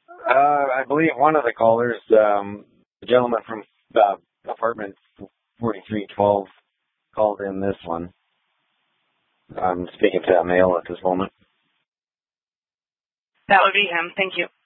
I believe one of the callers, the gentleman from apartment 4312, called in this one. I'm speaking to that male at this moment. That would be him. Thank you.